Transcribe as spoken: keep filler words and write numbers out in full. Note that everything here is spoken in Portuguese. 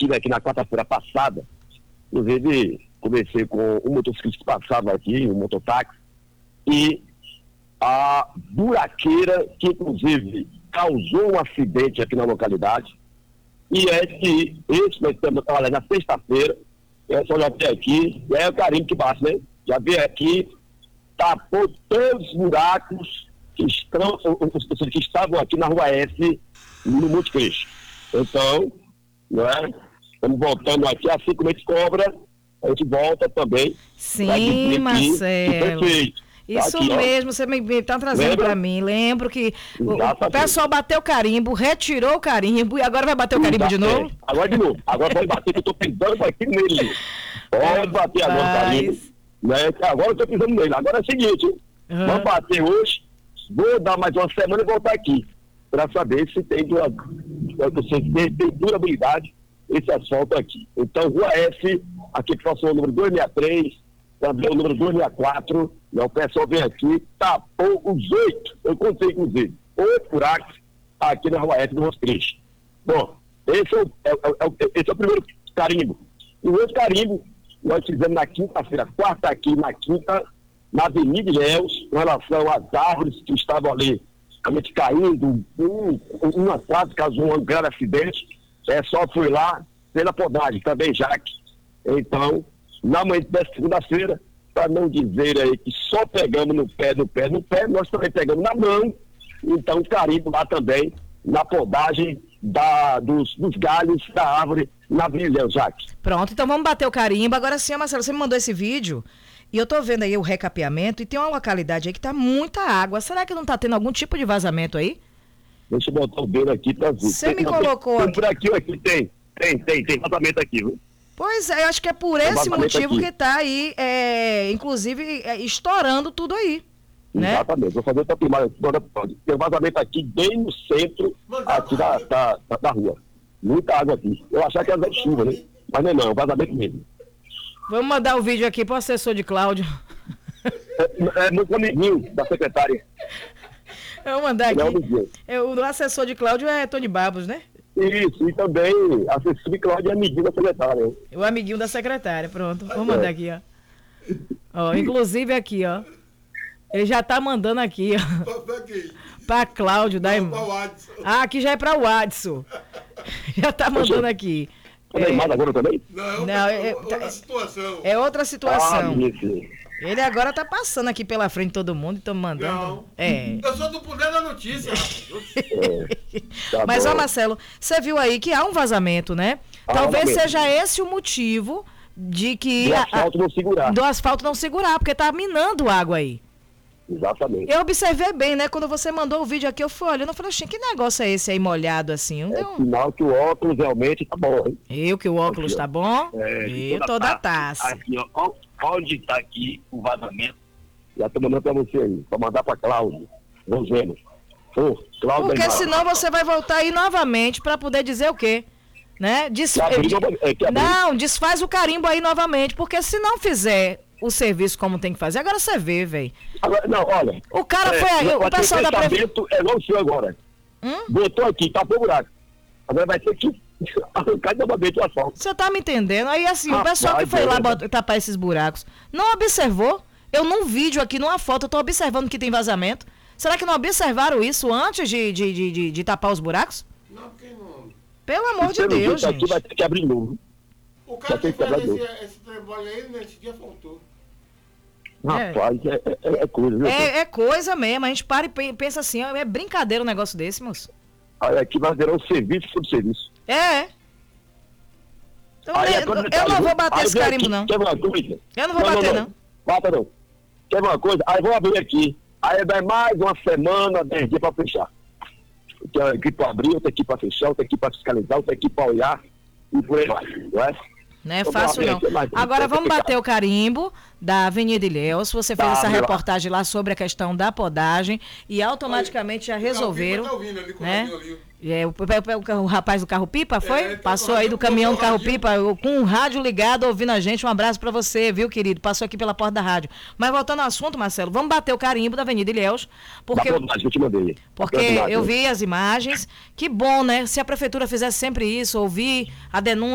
estive aqui na quarta-feira passada, inclusive conversei com um motociclista que passava aqui, um mototáxi, e a buraqueira, que inclusive causou um acidente aqui na localidade, e é que esse nós estamos trabalhando na sexta-feira, eu só já vi aqui, é o carimbo que passa, né? Já vi aqui, tapou todos os buracos que, estão, que estavam aqui na Rua S, no Monte Cristo. Então, não é? Estamos voltando aqui, assim como a gente cobra, a gente volta também. Sim, Marcelo. Perfeito. Isso aqui, mesmo, você me está trazendo para mim. Lembro que o, o pessoal bateu o carimbo, retirou o carimbo e agora vai bater o carimbo de novo? É. Agora de novo. Agora pode bater, que eu estou pisando aqui nele. Pode bater agora o carimbo. Né? Agora eu estou pisando nele. Agora é o seguinte, uhum. Vamos bater hoje, vou dar mais uma semana e voltar aqui, para saber se tem, se tem durabilidade esse asfalto aqui. Então, Rua S, aqui próximo ao número duzentos e sessenta e três, também o número duzentos e sessenta e quatro, né, o pessoal vem aqui, tapou os oito, eu contei inclusive, oito buracos aqui na Rua S do Monte Cristo. Bom, esse é o, é, é, esse é o primeiro carimbo. E o outro carimbo, nós fizemos na quinta-feira, quarta aqui, na quinta, na Avenida Ilhéus, com relação às árvores que estavam ali, realmente caindo, um, uma quase causou um grave acidente, é, só fui lá pela podagem, também Jaque. Então, na manhã da segunda-feira, para não dizer aí que só pegamos no pé, no pé, no pé, nós também pegamos na mão, então carimbo lá também, na podagem da, dos, dos galhos da árvore na Avenida Jaque. Pronto, então vamos bater o carimbo. Agora sim, Marcelo, você me mandou esse vídeo e eu tô vendo aí o recapeamento e tem uma localidade aí que tá muita água. Será que não tá tendo algum tipo de vazamento aí? Deixa eu botar o dedo aqui para ver. Você me colocou tem, aqui. Por aqui, aqui tem, tem, tem, tem vazamento aqui, viu? Pois é, eu acho que é por esse motivo aqui que está aí, é, inclusive, é, estourando tudo aí. Né? Exatamente, vou fazer outra filmagem. Tem um vazamento aqui bem no centro aqui da, da, da, da rua. Muita água aqui. Eu achava que era de chuva, né? Mas não é não, é um vazamento mesmo. Vamos mandar o vídeo aqui para o assessor de Cláudio. É, é muito amiguinho da secretária. Eu vou mandar aqui. É, o assessor de Cláudio é Tony Babos, né? Isso, e também a assessor de Cláudio é amiguinho da secretária. O amiguinho da secretária, pronto. Vou mandar aqui, ó. Ó, inclusive aqui, ó. Ele já tá mandando aqui, ó. Pra Cláudio. Da... Ah, aqui já é pra Watson. Já tá mandando aqui. É animado agora também? Não, Não, é, é outra situação. É outra situação. Ah, ele agora tá passando aqui pela frente de todo mundo e estão mandando. Não. É. Eu só tô por dentro da notícia. É, tá Mas, bom. ó, Marcelo, você viu aí que há um vazamento, né? Ah, Talvez vazamento. seja esse o motivo de que. Do a- asfalto não segurar. Do asfalto não segurar, porque tá minando água aí. Exatamente. Eu observei bem, né? Quando você mandou o vídeo aqui, eu fui olhando, eu falei, assim, que negócio é esse aí molhado assim? Não É deu... sinal que o óculos realmente tá bom, hein? Eu que o óculos Aqui, ó. tá bom? É, eu tô da taça. Aqui, ó. Ó, onde tá aqui o vazamento? Já tô mandando pra você aí, pra mandar pra Cláudio. Vamos vendo. Ô, Cláudio. Porque Aymar. senão você vai voltar aí novamente pra poder dizer o quê? Né? Des... Que abriu, é, que abriu. Não, desfaz o carimbo aí novamente, porque se não fizer o serviço como tem que fazer, agora você vê, velho. Agora, não, olha. O cara foi aí, o pessoal da prefeitura. É igual o senhor agora. Hum? Botou aqui, tapou o buraco. Agora vai ter que arrancar novamente o asfalto. Você tá me entendendo? Aí assim, o Rapaz, pessoal que foi lá é. bot- tapar esses buracos, não observou? Eu num vídeo aqui, numa foto, eu tô observando que tem vazamento. Será que não observaram isso antes de, de, de, de, de tapar os buracos? Não, porque não. Pelo amor de Pelo Deus, jeito, aqui gente. vai ter que abrir novo. O cara Já tem que que fez quebrar esse, esse trabalho aí, nesse dia faltou. Rapaz, é, é, é coisa, viu? É, é coisa mesmo, a gente para e pe- pensa assim, ó, é brincadeira um negócio desse, moço. Aí aqui vai virar um serviço sobre serviço. É. Então, Aí, né, é quando eu detalhe, não vou viu? bater Aí esse vem carimbo, aqui, não. Quer uma coisa? Eu não vou bater, não. Bata não. Quer uma coisa? Aí vou abrir aqui. Aí vai mais uma semana, dez dias pra fechar. Tem aqui pra abrir, outra aqui pra fechar, outra aqui pra fiscalizar, outra aqui pra olhar. E por aí vai, não é? Não é Então, fácil, vamos não. abrir aqui, mas- Agora vamos Tá. bater o carimbo da Avenida Ilhéus. Você fez Tá, essa meu lá. reportagem lá sobre a questão da podagem e automaticamente já resolveram. Tá ouvindo ali com né? o ali. É, o, o- o- o rapaz do carro-pipa, foi? É, tá Passou com aí rádio- do caminhão do botou o carro-pipa com o rádio ligado, ouvindo a gente. Um abraço pra você, viu, querido? Passou aqui pela porta da rádio. Mas voltando ao assunto, Marcelo, vamos bater o carimbo da Avenida Ilhéus, porque, Da podagem que eu te mandei. porque Da podagem, eu né? vi as imagens. Que bom, né? Se a prefeitura fizesse sempre isso, ouvir a denúncia